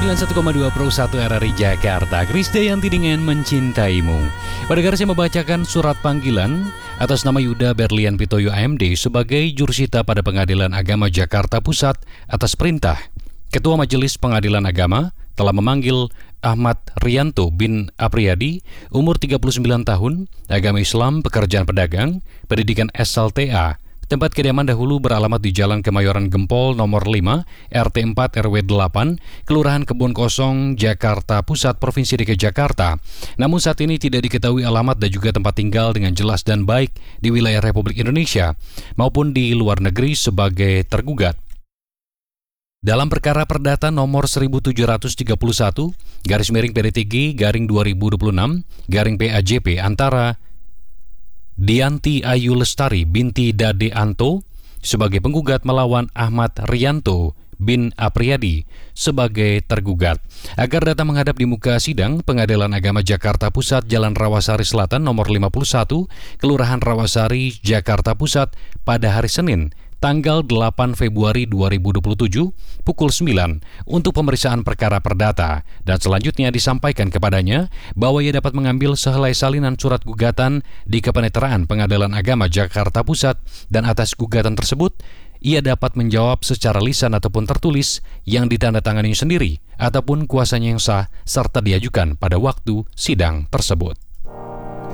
91,2 Pro 1 RRI Jakarta, Krisdayanti dengan Mencintaimu. Pada garis yang membacakan surat panggilan atas nama Yuda Berlian Pitoyo AMD sebagai jurusita pada Pengadilan Agama Jakarta Pusat atas perintah Ketua Majelis Pengadilan Agama telah memanggil Ahmad Rianto bin Apriyadi, umur 39 tahun, agama Islam, pekerjaan pedagang, pendidikan SLTA. Tempat kediaman dahulu beralamat di Jalan Kemayoran Gempol nomor 5, RT 4 RW 8, Kelurahan Kebun Kosong, Jakarta Pusat, Provinsi DKI Jakarta. Namun saat ini tidak diketahui alamat dan juga tempat tinggal dengan jelas dan baik di wilayah Republik Indonesia maupun di luar negeri sebagai tergugat. Dalam perkara perdata nomor 1731, garis miring PD3, garing 2026, garing PAJP antara Dianti Ayu Lestari binti Dade Anto sebagai penggugat melawan Ahmad Rianto bin Apriyadi sebagai tergugat agar datang menghadap di muka sidang Pengadilan Agama Jakarta Pusat Jalan Rawasari Selatan nomor 51, Kelurahan Rawasari, Jakarta Pusat pada hari Senin tanggal 8 Februari 2027 pukul 9 untuk pemeriksaan perkara perdata dan selanjutnya disampaikan kepadanya bahwa ia dapat mengambil sehelai salinan surat gugatan di Kepenetraan Pengadilan Agama Jakarta Pusat dan atas gugatan tersebut ia dapat menjawab secara lisan ataupun tertulis yang ditandatangani sendiri ataupun kuasanya yang sah serta diajukan pada waktu sidang tersebut.